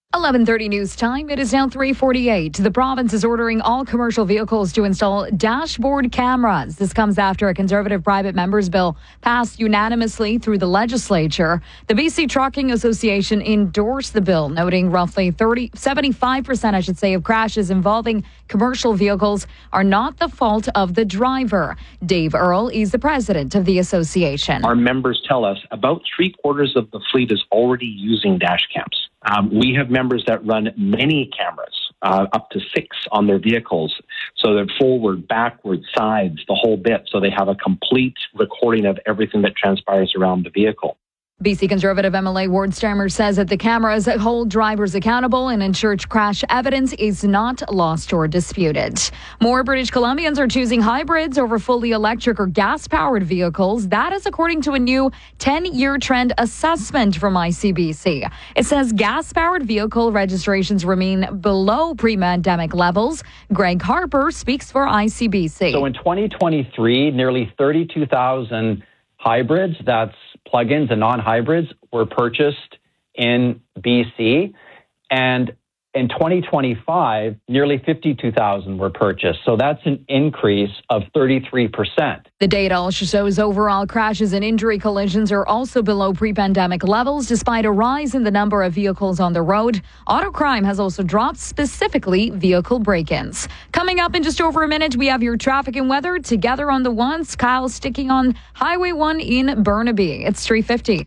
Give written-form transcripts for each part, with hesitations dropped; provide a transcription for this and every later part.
11:30 news time. It is now 3:48. The province is ordering all commercial vehicles to install dashboard cameras. This comes after a Conservative private members bill passed unanimously through the legislature. The BC Trucking Association endorsed the bill, noting roughly 75% of crashes involving commercial vehicles are not the fault of the driver. Dave Earle is the president of the association. Our members tell us about 3/4 of the fleet is already using dash cams. We have members that run many cameras, up to 6 on their vehicles. So they're forward, backward, sides, the whole bit. So they have a complete recording of everything that transpires around the vehicle. BC Conservative MLA Ward Stammer says that the cameras hold drivers accountable and ensure crash evidence is not lost or disputed. More British Columbians are choosing hybrids over fully electric or gas-powered vehicles. That is according to a new 10-year trend assessment from ICBC. It says gas-powered vehicle registrations remain below pre-pandemic levels. Greg Harper speaks for ICBC. So in 2023, nearly 32,000 hybrids, that's plug-ins and non-hybrids, were purchased in BC. And in 2025, nearly 52,000 were purchased. So that's an increase of 33%. The data also shows overall crashes and injury collisions are also below pre-pandemic levels, despite a rise in the number of vehicles on the road. Auto crime has also dropped, specifically vehicle break-ins. Coming up in just over a minute, we have your traffic and weather together on the ones. Kyle sticking on Highway 1 in Burnaby. It's 3:50.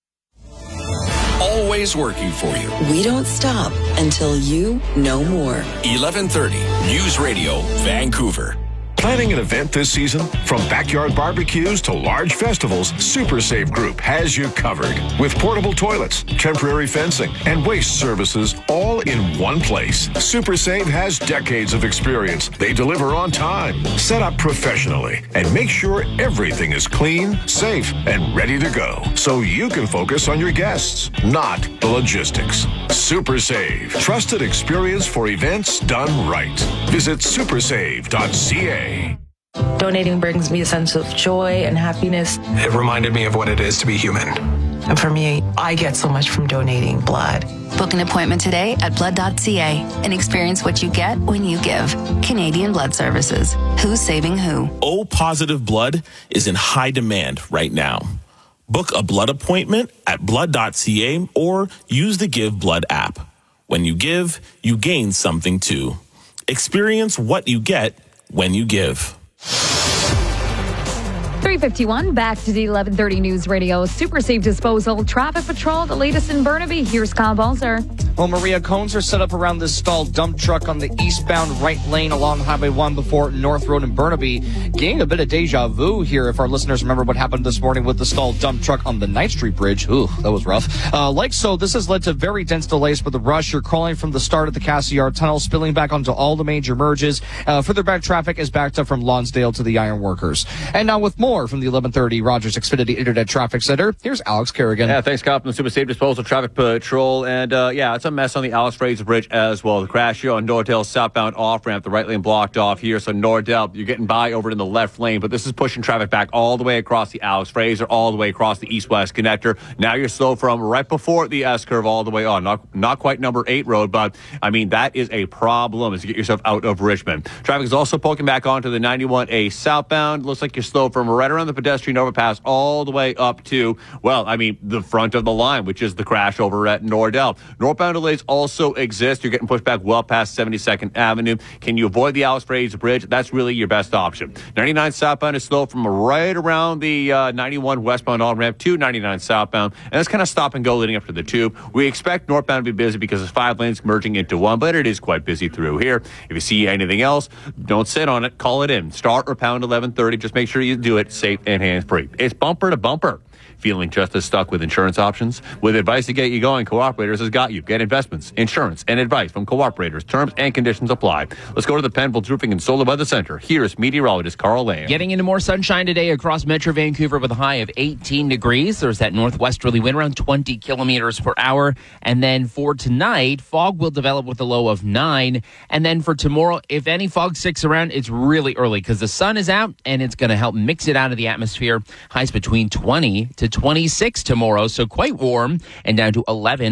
Always working for you. We don't stop until you know more. 11:30 News Radio, Vancouver. Planning an event this season? From backyard barbecues to large festivals, Super Save Group has you covered. With portable toilets, temporary fencing, and waste services all in one place. Super Save has decades of experience. They deliver on time, set up professionally, and make sure everything is clean, safe, and ready to go. So you can focus on your guests, not the logistics. Super Save. Trusted experience for events done right. Visit supersave.ca. Donating brings me a sense of joy and happiness. It reminded me of what it is to be human. And for me, I get so much from donating blood. Book an appointment today at blood.ca and experience what you get when you give. Canadian Blood Services. Who's saving who? O-positive blood is in high demand right now. Book a blood appointment at blood.ca or use the Give Blood app. When you give, you gain something too. Experience what you get when you give. 3:51, back to the 11:30 News Radio. Super Safe Disposal, Traffic Patrol, the latest in Burnaby. Here's Kyle Balzer. Well, Maria, cones are set up around this stalled dump truck on the eastbound right lane along Highway 1 before North Road in Burnaby. Getting a bit of deja vu here if our listeners remember what happened this morning with the stalled dump truck on the Ninth Street Bridge. Ooh, that was rough. This has led to very dense delays for the rush. You're crawling from the start of the Cassiar Tunnel, spilling back onto all the major merges. Further back, traffic is backed up from Lonsdale to the Ironworkers. And now with more from the 11:30 Rogers Xfinity Internet Traffic Center, here's Alex Kerrigan. Yeah, thanks, Kyle, from the Super Safe Disposal Traffic Patrol. And, it's a mess on the Alex Fraser Bridge as well. The crash here on Nordale southbound off-ramp, the right lane blocked off here. So Nordale, you're getting by over in the left lane, but this is pushing traffic back all the way across the Alex Fraser, all the way across the east-west connector. Now you're slow from right before the S-curve all the way on. Not quite number 8 road, but, that is a problem as you get yourself out of Richmond. Traffic is also poking back onto the 91A southbound. Looks like you're slow from right around the pedestrian overpass all the way up to, the front of the line, which is the crash over at Nordale. Northbound delays also exist. You're getting pushed back well past 72nd Avenue. Can you avoid the Alex Fraser Bridge? That's really your best option. 99 southbound is slow from right around the 91 westbound on-ramp to 99 southbound, and it's kind of stop and go leading up to the tube. We expect northbound to be busy because there's 5 lanes merging into one, but it is quite busy through here. If you see anything else, don't sit on it. Call it in. Start or pound 1130. Just make sure you do it safe and hands-free. It's bumper to bumper. Feeling just as stuck with insurance options? With advice to get you going, Cooperators has got you. Get investments, insurance, and advice from Cooperators. Terms and conditions apply. Let's go to the Penfield Roofing and Solar Weather Center. Here's meteorologist Carl Lamb. Getting into more sunshine today across Metro Vancouver with a high of 18 degrees. There's that northwesterly wind around 20 kilometers per hour. And then for tonight, fog will develop with a low of 9. And then for tomorrow, if any fog sticks around, it's really early because the sun is out and it's going to help mix it out of the atmosphere. Highs between 20 to 26 tomorrow, so quite warm, and down to 11